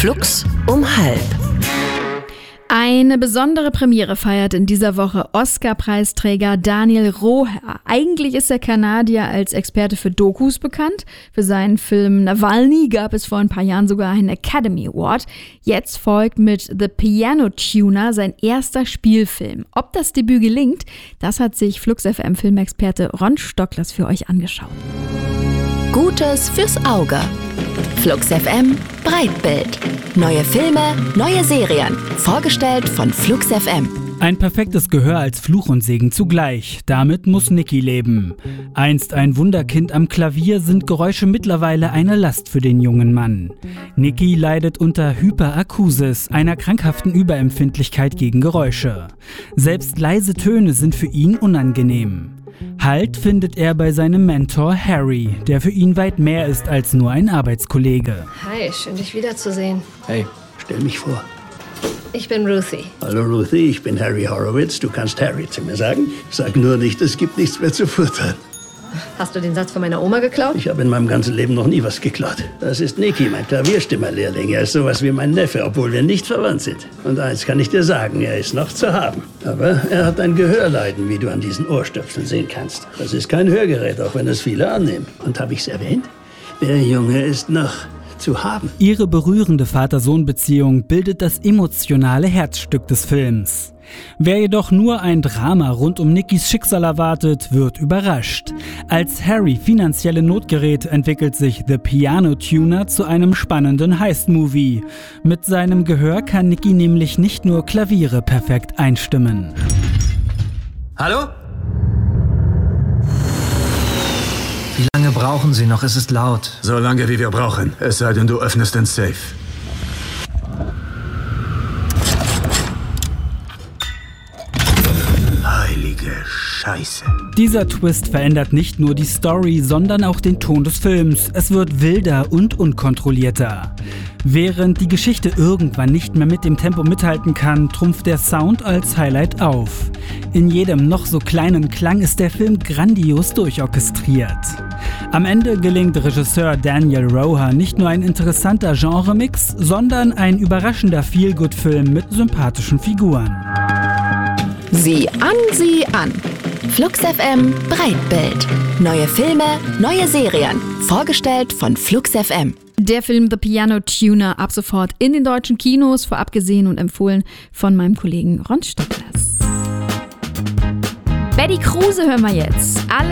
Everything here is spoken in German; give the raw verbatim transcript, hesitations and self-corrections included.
Flux um halb. Eine besondere Premiere feiert in dieser Woche Oscar-Preisträger Daniel Roher. Eigentlich ist der Kanadier als Experte für Dokus bekannt. Für seinen Film Nawalny gab es vor ein paar Jahren sogar einen Academy Award. Jetzt folgt mit The Piano Tuner sein erster Spielfilm. Ob das Debüt gelingt, das hat sich Flux F M-Filmexperte Ron Stocklers für euch angeschaut. Gutes fürs Auge. Flux F M Breitbild. Neue Filme, neue Serien. Vorgestellt von Flux F M. Ein perfektes Gehör als Fluch und Segen zugleich. Damit muss Niki leben. Einst ein Wunderkind am Klavier, sind Geräusche mittlerweile eine Last für den jungen Mann. Niki leidet unter Hyperakusis, einer krankhaften Überempfindlichkeit gegen Geräusche. Selbst leise Töne sind für ihn unangenehm. Halt findet er bei seinem Mentor Harry, der für ihn weit mehr ist als nur ein Arbeitskollege. Hi, schön dich wiederzusehen. Hey, stell mich vor. Ich bin Ruthie. Hallo Ruthie, ich bin Harry Horowitz. Du kannst Harry zu mir sagen. Sag nur nicht, es gibt nichts mehr zu futtern. Hast du den Satz von meiner Oma geklaut? Ich habe in meinem ganzen Leben noch nie was geklaut. Das ist Niki, mein Klavierstimmerlehrling. Er ist sowas wie mein Neffe, obwohl wir nicht verwandt sind. Und eins kann ich dir sagen, er ist noch zu haben. Aber er hat ein Gehörleiden, wie du an diesen Ohrstöpseln sehen kannst. Das ist kein Hörgerät, auch wenn es viele annehmen. Und habe ich's erwähnt? Der Junge ist noch zu haben. Ihre berührende Vater-Sohn-Beziehung bildet das emotionale Herzstück des Films. Wer jedoch nur ein Drama rund um Nikis Schicksal erwartet, wird überrascht. Als Harry finanzielle Not gerät, entwickelt sich The Piano Tuner zu einem spannenden Heist-Movie. Mit seinem Gehör kann Niki nämlich nicht nur Klaviere perfekt einstimmen. Hallo? Wie lange brauchen Sie noch? Es ist laut. So lange, wie wir brauchen. Es sei denn, du öffnest den Safe. Heilige Scheiße. Dieser Twist verändert nicht nur die Story, sondern auch den Ton des Films. Es wird wilder und unkontrollierter. Während die Geschichte irgendwann nicht mehr mit dem Tempo mithalten kann, trumpft der Sound als Highlight auf. In jedem noch so kleinen Klang ist der Film grandios durchorchestriert. Am Ende gelingt Regisseur Daniel Roher nicht nur ein interessanter Genremix, sondern ein überraschender Feel-Good-Film mit sympathischen Figuren. Sieh an, sieh an. Flux F M Breitbild. Neue Filme, neue Serien. Vorgestellt von Flux F M. Der Film The Piano Tuner ab sofort in den deutschen Kinos, vorab gesehen und empfohlen von meinem Kollegen Ron Stocklers. Betty Kruse hören wir jetzt. Alle